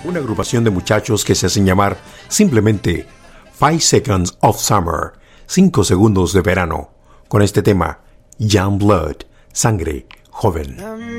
Una agrupación de muchachos que se hacen llamar simplemente 5 Seconds of Summer, 5 segundos de verano, con este tema Young Blood, sangre joven.